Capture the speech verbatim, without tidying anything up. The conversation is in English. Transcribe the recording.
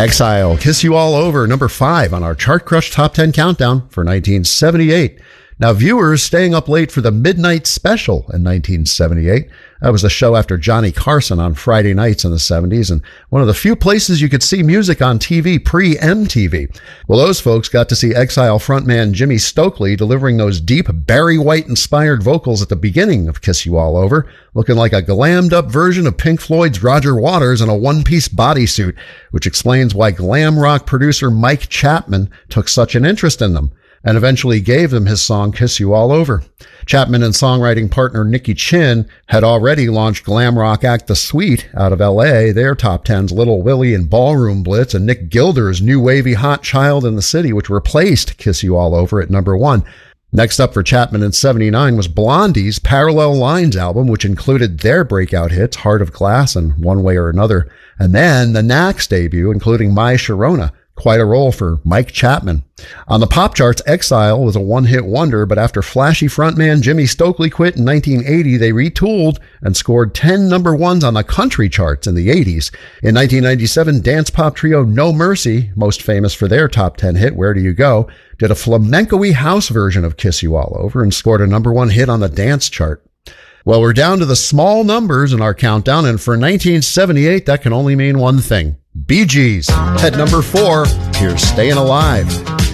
Exile, Kiss You All Over, number five on our Chart Crush Top ten Countdown for nineteen seventy-eight. Now, viewers staying up late for the Midnight Special in nineteen seventy-eight. That was a show after Johnny Carson on Friday nights in the seventies, and one of the few places you could see music on T V pre-M T V. Well, those folks got to see Exile frontman Jimmy Stokely delivering those deep Barry White-inspired vocals at the beginning of Kiss You All Over, looking like a glammed-up version of Pink Floyd's Roger Waters in a one-piece bodysuit, which explains why glam rock producer Mike Chapman took such an interest in them and eventually gave them his song Kiss You All Over. Chapman and songwriting partner Nicky Chinn had already launched glam rock act The Sweet out of L A, their top tens Little Willie and Ballroom Blitz, and Nick Gilder's new wavy Hot Child in the City, which replaced Kiss You All Over at number one. Next up for Chapman in seventy-nine was Blondie's Parallel Lines album, which included their breakout hits Heart of Glass and One Way or Another, and then the Knacks debut, including My Sharona. Quite a role for Mike Chapman. On the pop charts, Exile was a one-hit wonder, but after flashy frontman Jimmy Stokely quit in nineteen eighty, they retooled and scored ten number ones on the country charts in the eighties. In nineteen ninety-seven, dance pop trio No Mercy, most famous for their top ten hit, Where Do You Go, did a flamenco-y house version of Kiss You All Over and scored a number one hit on the dance chart. Well, we're down to the small numbers in our countdown, and for nineteen seventy-eight, that can only mean one thing. Bee Gees, at number four, here's Staying Alive.